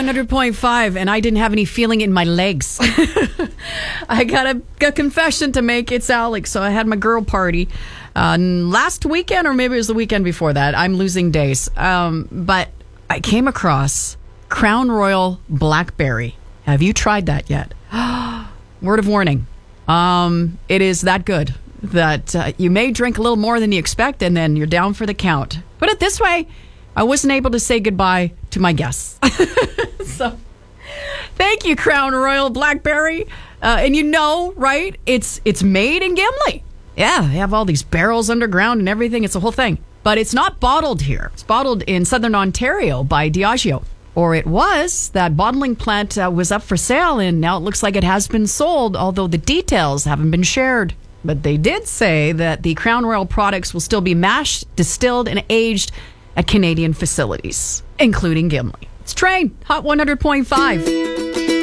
100.5, and I didn't have any feeling in my legs. I got a confession to make. It's Alex. So I had my girl party last weekend, or maybe it was the weekend before that. I'm losing days. But I came across Crown Royal Blackberry. Have you tried that yet? Word of warning. It is that good that you may drink a little more than you expect, and then you're down for the count. Put it this way, I wasn't able to say goodbye to my guests. So, thank you, Crown Royal Blackberry. And you know, right? It's made in Gimli. Yeah, they have all these barrels underground and everything. It's a whole thing. But it's not bottled here. It's bottled in Southern Ontario by Diageo. Or it was. That bottling plant was up for sale, and now it looks like it has been sold, although the details haven't been shared. But they did say that the Crown Royal products will still be mashed, distilled, and aged at Canadian facilities, including Gimli. It's Train, Hot 100.5.